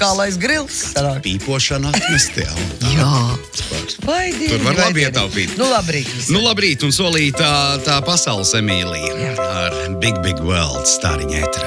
muzikālais grils. Pīpošana atmesti. Jā. Vai Dievi. Tur var labi ietaupīt. Nu, labrīt. Nu, labrīt, un solītā tā pasaules Emīlija ar Big Big World stāriņa ēterā.